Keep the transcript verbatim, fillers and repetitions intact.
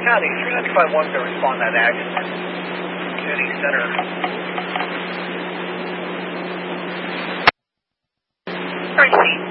County, three ninety-five one to respond to that accident. City Center. All right,